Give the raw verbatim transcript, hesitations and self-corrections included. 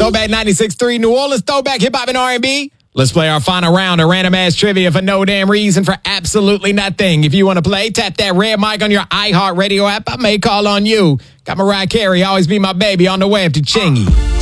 Throwback ninety-six point three New Orleans, throwback hip hop and R and B. Let's play our final round of random ass trivia for no damn reason, for absolutely nothing. If you want to play, tap that red mic on your iHeartRadio app. I may call on you. Got Mariah Carey, always be my baby, on the way up to Chingy.